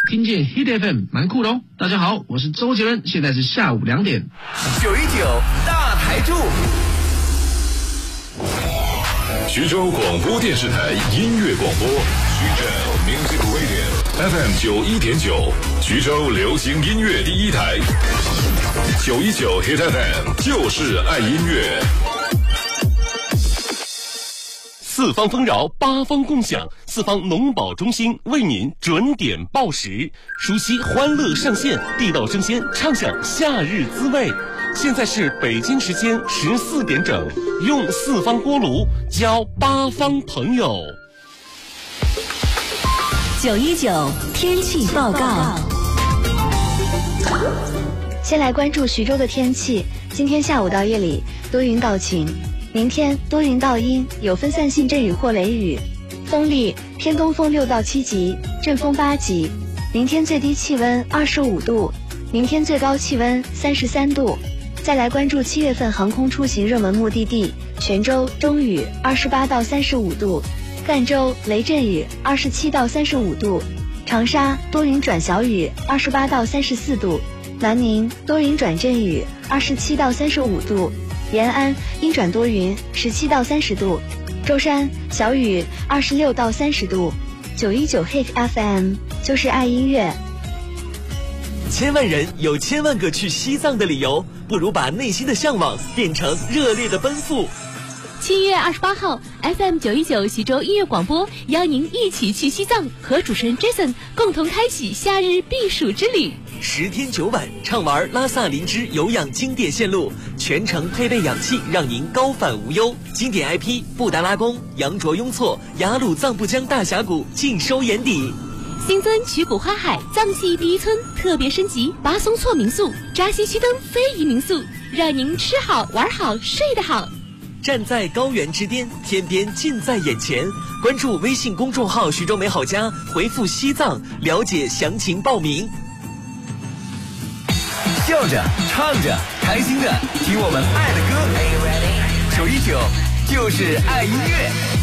听见 Hit FM 蛮酷的哦。大家好，我是周杰伦，现在是下午2点。 919大台柱， 徐州广播电视台音乐广播，徐州 Music Radio FM 91.9，徐州流行音乐第一台，919 Hit FM 就是爱音乐。 四方丰饶，八方共享，四方农保中心为您准点报时，熟悉欢乐上线，地道生鲜，畅享夏日滋味。现在是北京时间14点整，用四方锅炉交八方朋友。 919天气报告。 先来关注徐州的天气，今天下午到夜里多云到晴，明天多云到阴，有分散性阵雨或雷雨，风力偏东风6到7级，阵风8级。明天最低气温25度，明天最高气温33度。再来关注7月份航空出行热门目的地，泉州中雨28到35度，赣州雷阵雨27到35度，长沙多云转小雨28到34度，南宁多云转阵雨27到35度，延安阴转多云17到30度，舟山小雨26到30度。919 Hit FM 就是爱音乐。 千万人有千万个去西藏的理由，不如把内心的向往变成热烈的奔赴。 7月28号 FM 919徐州音乐广播邀您一起去西藏，和主持人 Jason 共同开启夏日避暑之旅。 10天9晚畅玩拉萨林芝有氧经典线路，全程配备氧气，让您高反无忧。经典 IP 布达拉宫、羊卓雍措、雅鲁藏布江大峡谷尽收眼底。 新增曲谷花海藏戏第一村特别升级巴松措民宿、扎西须登非遗民宿，让您吃好玩好睡得好。 站在高原之巅，天边近在眼前。关注微信公众号徐州美好家，回复西藏了解详情报名。笑着唱着开心的听我们爱的歌，919就是爱音乐。